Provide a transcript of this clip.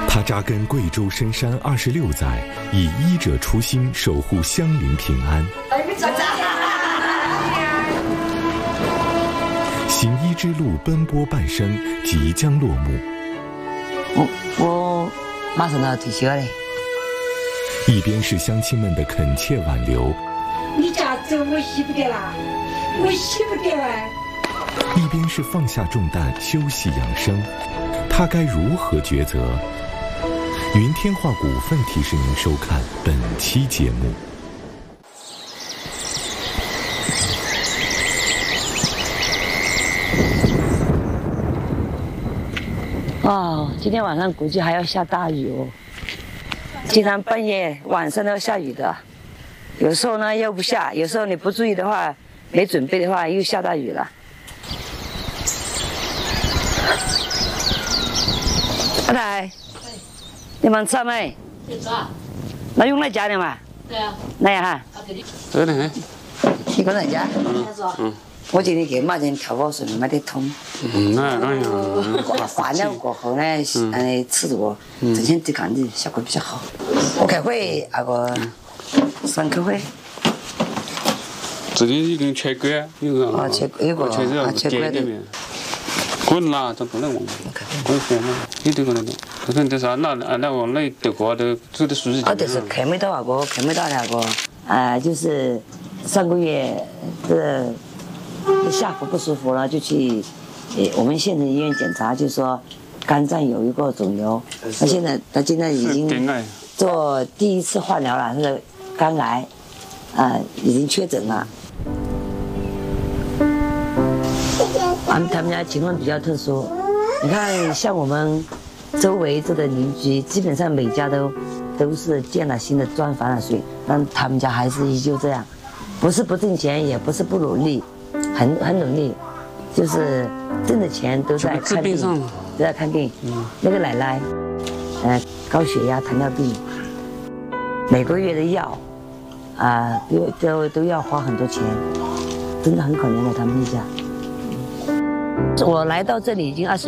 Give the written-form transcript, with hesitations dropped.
他扎根贵州深山26载，以医者初心守护乡邻平安。行医之路奔波半生，即将落幕。 我马上都要退休了。 一边是乡亲们的恳切挽留， 你家走我洗不得啦，我洗不得哎。 一边是放下重担休息养生，他该如何抉择？云天化股份提示您收看本期节目。 哦，今天晚上估计还要下大雨哦。经常半夜晚上都要下雨的，有时候呢又不下，有时候你不注意的话，没准备的话又下大雨了。阿太，你们吃没？ 吃啊。 那用来夹的嘛？ 对啊。 那样哈？ 对的。 一个人夹？ 嗯。 我今天给马人调好水，买点通。 那当然。 化疗过后呢，吃多，整天对抗力效果比较好。我开会那个3开会。 这里已经切割，有个。 啊，切割有个切割的。 滚啦，这不能忘。滚钱嘛，有这个那个。可能就是那往那德国的做的数字。 啊，就是看没到那个，看没到那个，就是上个月下腹不舒服了，就去我们县城医院检查，就说肝脏有一个肿瘤。他现在已经做第1次化疗了，那个肝癌，已经确诊了。他们家情况比较特殊，你看像我们周围这的邻居，基本上每家都是建了新的砖反了水，但他们家还是依旧这样，不是不挣钱，也不是不努力，很努力，就是挣的钱都在看病，都在看病。那个奶奶，高血压、糖尿病，每个月的药，都要花很多钱，真的很可怜的他们一家。我来到这里已经20